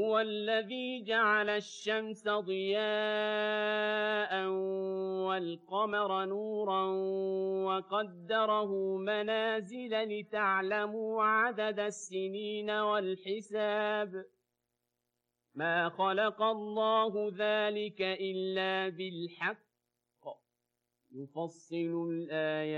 هو الذي جعل الشمس ضياء والقمر نورا وقدره منازل لتعلموا عدد السنين والحساب ما خلق الله ذلك إلا بالحق يفصل الآيات